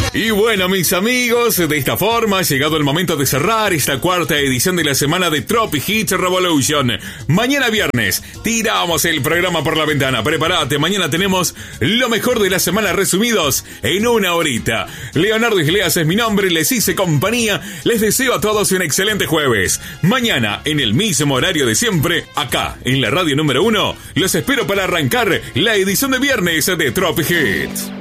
Y bueno, mis amigos, de esta forma ha llegado el momento de cerrar esta cuarta edición de la semana de Tropic Hits Revolution. Mañana viernes tiramos el programa por la ventana. Prepárate, mañana tenemos lo mejor de la semana resumidos en una horita. Leonardo Isleas es mi nombre, les hice compañía. Les deseo a todos un excelente jueves. Mañana, en el mismo horario de siempre, acá en la radio número 1, los espero para arrancar la edición de viernes de Tropic Hits.